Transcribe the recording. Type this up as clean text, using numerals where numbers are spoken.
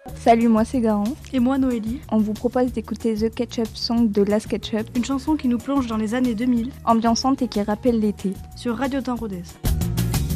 Salut, moi c'est Garan. Et moi Noélie. On vous propose d'écouter The Ketchup Song de Last Ketchup, une chanson qui nous plonge dans les années 2000, ambiançante et qui rappelle l'été. Sur Radio Temps Rodez.